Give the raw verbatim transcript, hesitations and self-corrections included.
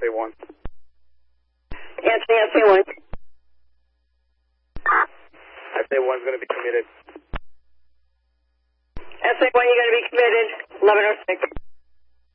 A one. Anthony, S A one. S A one's going to be committed. S A one, you're going to be committed. eleven oh six.